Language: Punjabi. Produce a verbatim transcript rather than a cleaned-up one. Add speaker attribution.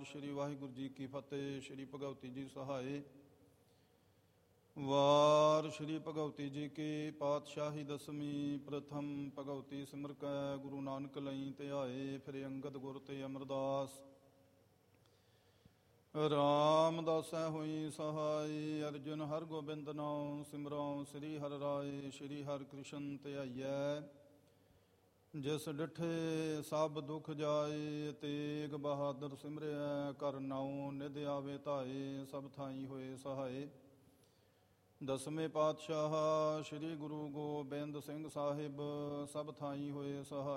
Speaker 1: ਓਂਕਾਰ। ਸ਼੍ਰੀ ਵਾਹਿਗੁਰੂ ਜੀ ਕੀ ਫਤਿਹ। ਸ਼੍ਰੀ ਭਗਵਤੀ ਜੀ ਸਹਾਏ। ਵਾਰ ਸ਼੍ਰੀ ਭਗਵਤੀ ਜੀ ਕੀ ਪਾਤਸ਼ਾਹੀ ਦਸਵੀਂ। ਪ੍ਰਥਮ ਭਗਵਤੀ ਸਿਮਰ ਕੈ ਗੁਰੂ ਨਾਨਕ ਲਈ ਧਿਆਏ। ਫਿਰ ਅੰਗਦ ਗੁਰ ਤੇ ਅਮਰਦਾਸ। ਰਾਮਦਾਸੈ ਹੋਈ ਸਹਾਈ। ਅਰਜੁਨ ਹਰ ਗੋਬਿੰਦ ਨਾਉ ਸਿਮਰਉ। ਸ੍ਰੀ ਹਰਿ ਰਾਏ ਸ਼੍ਰੀ ਹਰਿ ਕ੍ਰਿਸ਼ਨ ਧਿਆਈਐ। ਜਿਸ ਡਿਠੇ ਸਭ ਦੁਖ ਜਾਏ। ਤੇਗ ਬਹਾਦਰ ਸਿਮਰਿਐ ਕਰ ਨਾਉ। ਨਿਧ ਆਵੇ ਧਾਏ ਸਭ ਥਾਈ ਹੋਏ ਸਹਾਏ। ਦਸਵੇਂ ਪਾਤਸ਼ਾਹ ਸ਼੍ਰੀ ਗੁਰੂ ਗੋਬਿੰਦ ਸਿੰਘ ਸਾਹਿਬ ਸਭ ਥਾਈ ਹੋਏ ਸਹਾਏ।